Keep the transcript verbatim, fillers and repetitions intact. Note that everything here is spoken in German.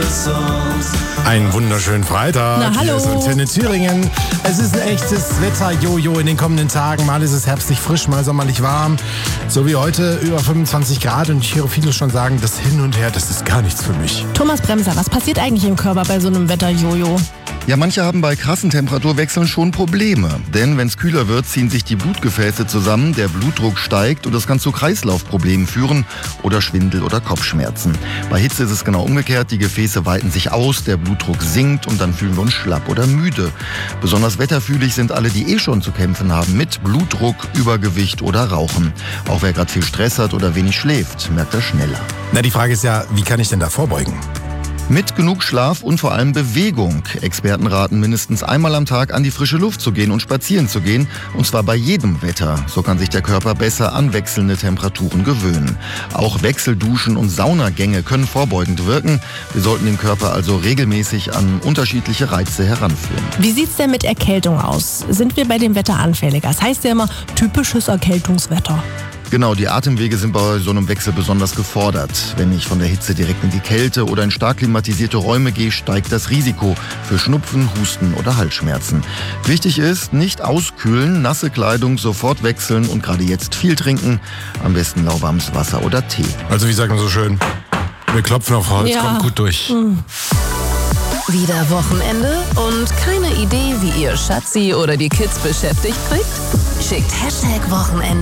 Einen wunderschönen Freitag. Na, hallo. Hier ist Antenne Thüringen. Es ist ein echtes Wetter-Jojo in den kommenden Tagen. Mal ist es herbstlich frisch, mal sommerlich warm. So wie heute über fünfundzwanzig Grad. Und ich höre viele schon sagen, das Hin und Her, das ist gar nichts für mich. Thomas Bremser, was passiert eigentlich im Körper bei so einem Wetter-Jojo? Ja, manche haben bei krassen Temperaturwechseln schon Probleme. Denn wenn es kühler wird, ziehen sich die Blutgefäße zusammen, der Blutdruck steigt und das kann zu Kreislaufproblemen führen oder Schwindel oder Kopfschmerzen. Bei Hitze ist es genau umgekehrt. Die Gefäße weiten sich aus, der Blutdruck sinkt und dann fühlen wir uns schlapp oder müde. Besonders wetterfühlig sind alle, die eh schon zu kämpfen haben mit Blutdruck, Übergewicht oder Rauchen. Auch wer gerade viel Stress hat oder wenig schläft, merkt das schneller. Na, die Frage ist ja, wie kann ich denn da vorbeugen? Mit genug Schlaf und vor allem Bewegung. Experten raten, mindestens einmal am Tag an die frische Luft zu gehen und spazieren zu gehen. Und zwar bei jedem Wetter. So kann sich der Körper besser an wechselnde Temperaturen gewöhnen. Auch Wechselduschen und Saunagänge können vorbeugend wirken. Wir sollten den Körper also regelmäßig an unterschiedliche Reize heranführen. Wie sieht's denn mit Erkältung aus? Sind wir bei dem Wetter anfälliger? Das heißt ja immer, typisches Erkältungswetter. Genau, die Atemwege sind bei so einem Wechsel besonders gefordert. Wenn ich von der Hitze direkt in die Kälte oder in stark klimatisierte Räume gehe, steigt das Risiko für Schnupfen, Husten oder Halsschmerzen. Wichtig ist, nicht auskühlen, nasse Kleidung sofort wechseln und gerade jetzt viel trinken. Am besten lauwarmes Wasser oder Tee. Also wie sagt man so schön, wir klopfen auf Holz, Ja. kommt gut durch. Hm. Wieder Wochenende und keine Idee, wie ihr Schatzi oder die Kids beschäftigt kriegt? Schickt Hashtag Wochenende